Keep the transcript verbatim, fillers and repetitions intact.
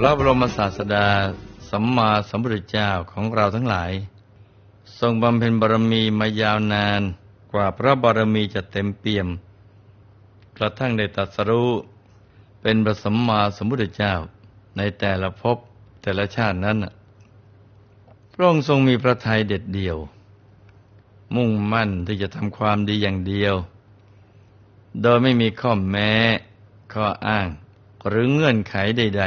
ระบรมศาสดาสัมมาสัมพุทธเจ้าของเราทั้งหลายทรงบำเพ็ญบารมีมายาวนานกว่าพระบารมีจะเต็มเปี่ยมกระทั่งได้ตรัสรู้เป็นพระสัมมาสัมพุทธเจ้าในแต่ละภพแต่ละชาตินั้นพระองค์ทรงมีพระทัยเด็ดเดี่ยวมุ่งมั่นที่จะทำความดีอย่างเดียวโดยไม่มีข้อแม้ข้ออ้างหรือเงื่อนไขใด